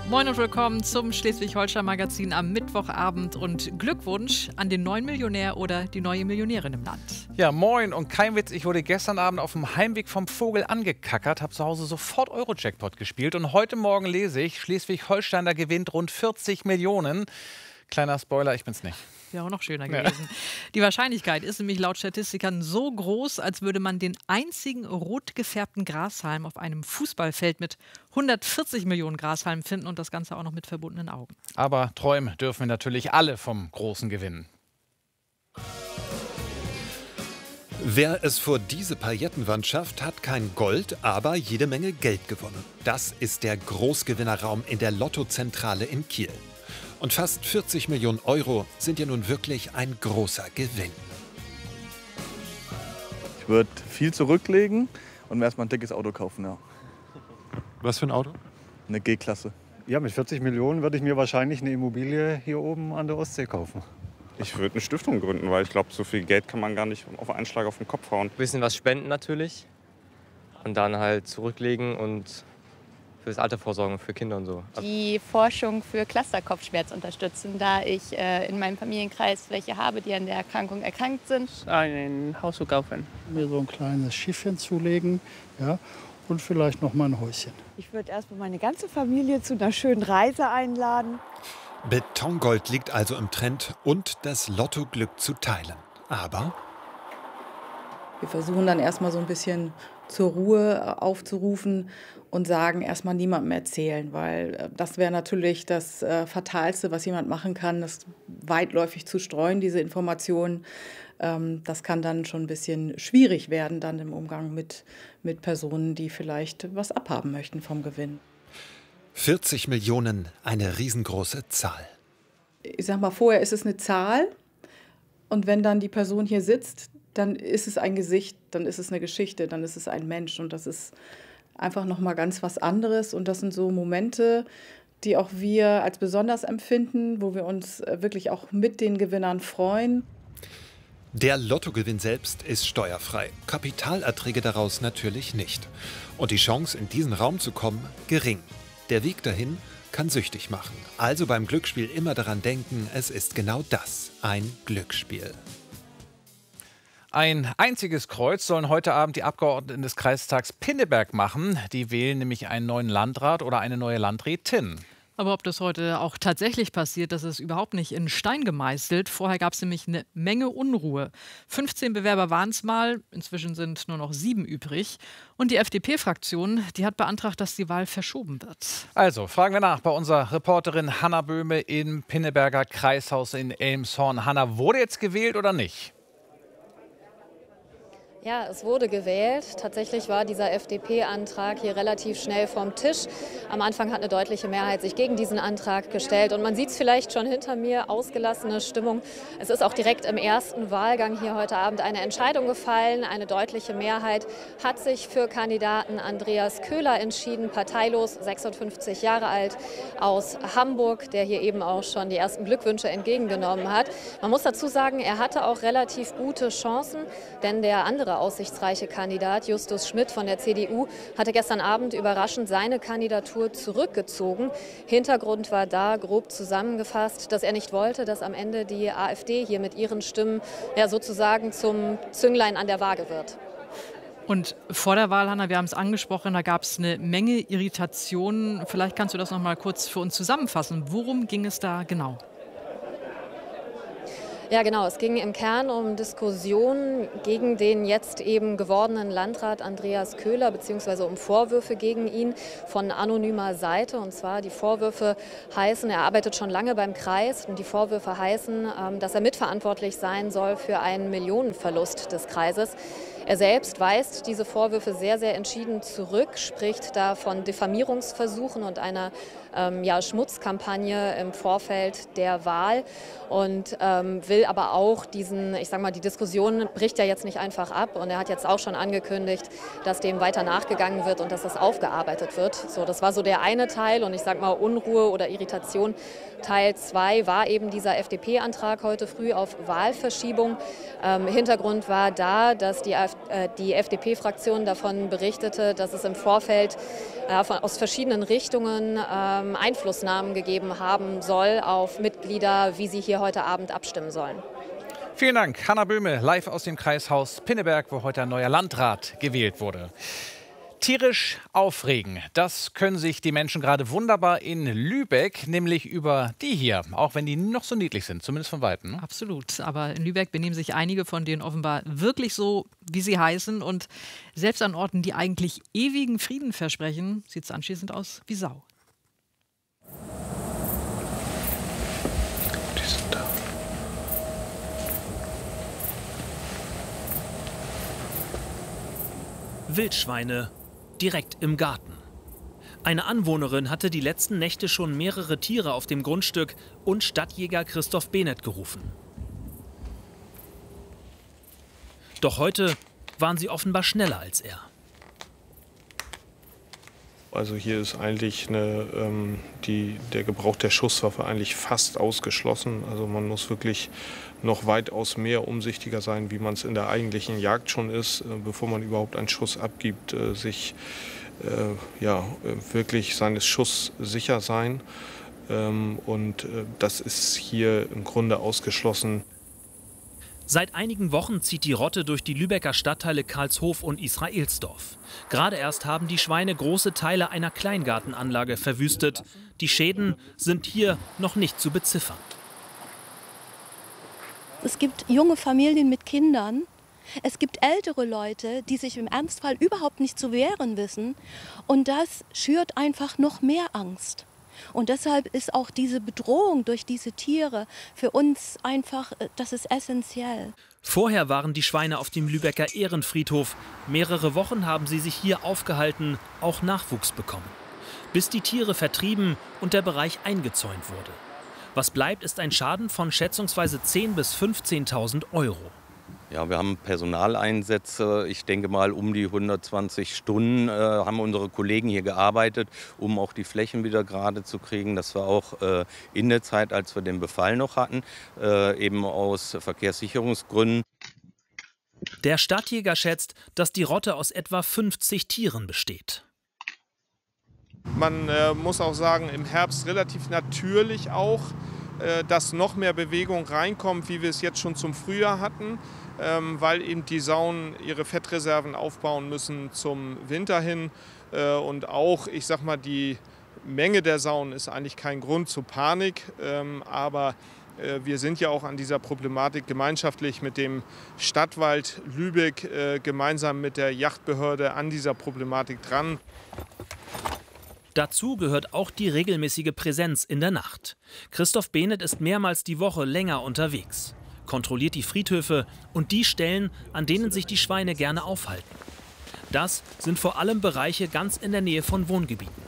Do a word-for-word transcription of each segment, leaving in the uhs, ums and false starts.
Moin und willkommen zum Schleswig-Holstein-Magazin am Mittwochabend und Glückwunsch an den neuen Millionär oder die neue Millionärin im Land. Ja, moin und kein Witz, ich wurde gestern Abend auf dem Heimweg vom Vogel angekackert, habe zu Hause sofort Euro-Jackpot gespielt und heute Morgen lese ich, Schleswig-Holstein da gewinnt rund vierzig Millionen. Kleiner Spoiler, ich bin's nicht. Wäre auch noch schöner gewesen. Ja. Die Wahrscheinlichkeit ist nämlich laut Statistikern so groß, als würde man den einzigen rot gefärbten Grashalm auf einem Fußballfeld mit hundertvierzig Millionen Grashalmen finden und das Ganze auch noch mit verbundenen Augen. Aber träumen dürfen wir natürlich alle vom großen Gewinn. Wer es vor diese Paillettenwand schafft, hat kein Gold, aber jede Menge Geld gewonnen. Das ist der Großgewinnerraum in der Lottozentrale in Kiel. Und fast vierzig Millionen Euro sind ja nun wirklich ein großer Gewinn. Ich würde viel zurücklegen und mir erstmal ein dickes Auto kaufen. Ja. Was für ein Auto? Eine G-Klasse. Ja, mit vierzig Millionen würde ich mir wahrscheinlich eine Immobilie hier oben an der Ostsee kaufen. Ich würde eine Stiftung gründen, weil ich glaube, so viel Geld kann man gar nicht auf einen Schlag auf den Kopf hauen. Ein bisschen was spenden natürlich und dann halt zurücklegen und fürs Alter vorsorgen, für Kinder und so. Die Forschung für Cluster-Kopfschmerz unterstützen, da ich äh, in meinem Familienkreis welche habe, die an der Erkrankung erkrankt sind. Ein Haus zu kaufen. Mir so ein kleines Schiffchen zulegen, ja, und vielleicht noch mal ein Häuschen. Ich würde erstmal meine ganze Familie zu einer schönen Reise einladen. Betongold liegt also im Trend und das Lottoglück zu teilen. Aber wir versuchen dann erstmal so ein bisschen zur Ruhe aufzurufen und sagen, erstmal niemandem erzählen, weil das wäre natürlich das äh, Fatalste, was jemand machen kann, das weitläufig zu streuen, diese Informationen. Ähm, das kann dann schon ein bisschen schwierig werden, dann im Umgang mit, mit Personen, die vielleicht was abhaben möchten vom Gewinn. vierzig Millionen, eine riesengroße Zahl. Ich sag mal, vorher ist es eine Zahl und wenn dann die Person hier sitzt, dann ist es ein Gesicht, dann ist es eine Geschichte, dann ist es ein Mensch und das ist einfach noch mal ganz was anderes und das sind so Momente, die auch wir als besonders empfinden, wo wir uns wirklich auch mit den Gewinnern freuen. Der Lottogewinn selbst ist steuerfrei, Kapitalerträge daraus natürlich nicht. Und die Chance, in diesen Raum zu kommen, gering. Der Weg dahin kann süchtig machen. Also beim Glücksspiel immer daran denken, es ist genau das, ein Glücksspiel. Ein einziges Kreuz sollen heute Abend die Abgeordneten des Kreistags Pinneberg machen. Die wählen nämlich einen neuen Landrat oder eine neue Landrätin. Aber ob das heute auch tatsächlich passiert, das ist überhaupt nicht in Stein gemeißelt. Vorher gab es nämlich eine Menge Unruhe. fünfzehn Bewerber waren es mal, inzwischen sind nur noch sieben übrig. Und die F D P-Fraktion, die hat beantragt, dass die Wahl verschoben wird. Also fragen wir nach bei unserer Reporterin Hanna Böhme im Pinneberger Kreishaus in Elmshorn. Hanna, wurde jetzt gewählt oder nicht? Ja, es wurde gewählt. Tatsächlich war dieser F D P-Antrag hier relativ schnell vom Tisch. Am Anfang hat eine deutliche Mehrheit sich gegen diesen Antrag gestellt. Und man sieht es vielleicht schon hinter mir, ausgelassene Stimmung. Es ist auch direkt im ersten Wahlgang hier heute Abend eine Entscheidung gefallen. Eine deutliche Mehrheit hat sich für Kandidaten Andreas Köhler entschieden, parteilos, sechsundfünfzig Jahre alt, aus Hamburg, der hier eben auch schon die ersten Glückwünsche entgegengenommen hat. Man muss dazu sagen, er hatte auch relativ gute Chancen, denn der andere aussichtsreiche Kandidat, Justus Schmidt von der C D U, hatte gestern Abend überraschend seine Kandidatur zurückgezogen. Hintergrund war da grob zusammengefasst, dass er nicht wollte, dass am Ende die AfD hier mit ihren Stimmen ja sozusagen zum Zünglein an der Waage wird. Und vor der Wahl, Hanna, wir haben es angesprochen, da gab es eine Menge Irritationen. Vielleicht kannst du das noch mal kurz für uns zusammenfassen. Worum ging es da genau? Ja, genau. Es ging im Kern um Diskussionen gegen den jetzt eben gewordenen Landrat Andreas Köhler beziehungsweise um Vorwürfe gegen ihn von anonymer Seite. Und zwar die Vorwürfe heißen, er arbeitet schon lange beim Kreis und die Vorwürfe heißen, dass er mitverantwortlich sein soll für einen Millionenverlust des Kreises. Er selbst weist diese Vorwürfe sehr, sehr entschieden zurück, spricht da von Diffamierungsversuchen und einer ähm, ja, Schmutzkampagne im Vorfeld der Wahl und ähm, will aber auch diesen, ich sag mal, die Diskussion bricht ja jetzt nicht einfach ab und er hat jetzt auch schon angekündigt, dass dem weiter nachgegangen wird und dass das aufgearbeitet wird. So, das war so der eine Teil und ich sag mal Unruhe oder Irritation. Teil zwei war eben dieser F D P-Antrag heute früh auf Wahlverschiebung. Ähm, Hintergrund war da, dass die AfD die F D P-Fraktion davon berichtete, dass es im Vorfeld äh, von, aus verschiedenen Richtungen ähm, Einflussnahmen gegeben haben soll auf Mitglieder, wie sie hier heute Abend abstimmen sollen. Vielen Dank, Hanna Böhme, live aus dem Kreishaus Pinneberg, wo heute ein neuer Landrat gewählt wurde. Tierisch aufregen, das können sich die Menschen gerade wunderbar in Lübeck, nämlich über die hier, auch wenn die noch so niedlich sind, zumindest von Weitem. Absolut, aber in Lübeck benehmen sich einige von denen offenbar wirklich so, wie sie heißen, und selbst an Orten, die eigentlich ewigen Frieden versprechen, sieht es anschließend aus wie Sau. Die sind da. Wildschweine direkt im Garten. Eine Anwohnerin hatte die letzten Nächte schon mehrere Tiere auf dem Grundstück und Stadtjäger Christoph Behnert gerufen. Doch heute waren sie offenbar schneller als er. Also hier ist eigentlich eine, ähm, die, der Gebrauch der Schusswaffe eigentlich fast ausgeschlossen. Also man muss wirklich noch weitaus mehr umsichtiger sein, wie man es in der eigentlichen Jagd schon ist, äh, bevor man überhaupt einen Schuss abgibt, äh, sich äh, ja, äh, wirklich seines Schusses sicher sein. Ähm, und äh, das ist hier im Grunde ausgeschlossen. Seit einigen Wochen zieht die Rotte durch die Lübecker Stadtteile Karlshof und Israelsdorf. Gerade erst haben die Schweine große Teile einer Kleingartenanlage verwüstet. Die Schäden sind hier noch nicht zu beziffern. Es gibt junge Familien mit Kindern. Es gibt ältere Leute, die sich im Ernstfall überhaupt nicht zu wehren wissen. Und das schürt einfach noch mehr Angst. Und deshalb ist auch diese Bedrohung durch diese Tiere für uns einfach, das ist essentiell. Vorher waren die Schweine auf dem Lübecker Ehrenfriedhof. Mehrere Wochen haben sie sich hier aufgehalten, auch Nachwuchs bekommen. Bis die Tiere vertrieben und der Bereich eingezäunt wurde. Was bleibt, ist ein Schaden von schätzungsweise zehntausend bis fünfzehntausend Euro. Ja, wir haben Personaleinsätze, ich denke mal um die hundertzwanzig Stunden äh, haben unsere Kollegen hier gearbeitet, um auch die Flächen wieder gerade zu kriegen. Das war auch äh, in der Zeit, als wir den Befall noch hatten, äh, eben aus Verkehrssicherungsgründen. Der Stadtjäger schätzt, dass die Rotte aus etwa fünfzig Tieren besteht. Man äh, muss auch sagen, im Herbst relativ natürlich auch, äh, dass noch mehr Bewegung reinkommt, wie wir es jetzt schon zum Frühjahr hatten. Ähm, weil eben die Sauen ihre Fettreserven aufbauen müssen zum Winter hin. Äh, und auch, ich sag mal, die Menge der Sauen ist eigentlich kein Grund zu Panik. Ähm, aber äh, wir sind ja auch an dieser Problematik gemeinschaftlich mit dem Stadtwald Lübeck äh, gemeinsam mit der Jagdbehörde an dieser Problematik dran. Dazu gehört auch die regelmäßige Präsenz in der Nacht. Christoph Behnert ist mehrmals die Woche länger unterwegs. Kontrolliert die Friedhöfe und die Stellen, an denen sich die Schweine gerne aufhalten. Das sind vor allem Bereiche ganz in der Nähe von Wohngebieten.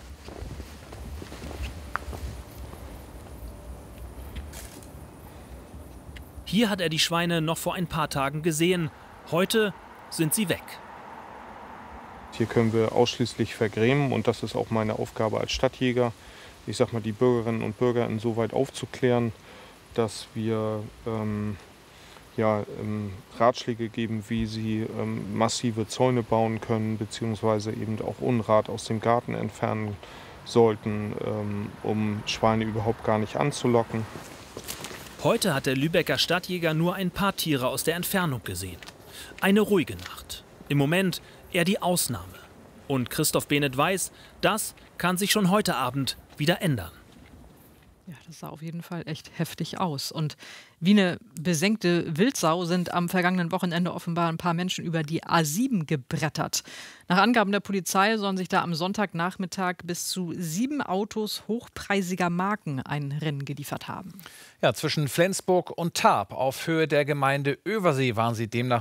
Hier hat er die Schweine noch vor ein paar Tagen gesehen. Heute sind sie weg. Hier können wir ausschließlich vergrämen und das ist auch meine Aufgabe als Stadtjäger. Ich sag mal, die Bürgerinnen und Bürger insoweit aufzuklären, dass wir ähm, ja, ähm, Ratschläge geben, wie sie ähm, massive Zäune bauen können, beziehungsweise eben auch Unrat aus dem Garten entfernen sollten, ähm, um Schweine überhaupt gar nicht anzulocken. Heute hat der Lübecker Stadtjäger nur ein paar Tiere aus der Entfernung gesehen. Eine ruhige Nacht. Im Moment eher die Ausnahme. Und Christoph Behnert weiß, das kann sich schon heute Abend wieder ändern. Ja, das sah auf jeden Fall echt heftig aus. Und wie eine besenkte Wildsau sind am vergangenen Wochenende offenbar ein paar Menschen über die A sieben gebrettert. Nach Angaben der Polizei sollen sich da am Sonntagnachmittag bis zu sieben Autos hochpreisiger Marken ein Rennen geliefert haben. Ja, zwischen Flensburg und Tarp auf Höhe der Gemeinde Översee waren sie demnach